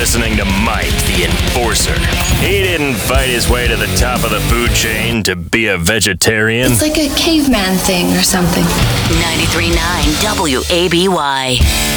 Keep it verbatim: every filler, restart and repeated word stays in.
listening to Mike the Enforcer. He didn't fight his way to the top of the food chain to be a vegetarian. It's like a caveman thing or something. ninety-three point nine W A B Y.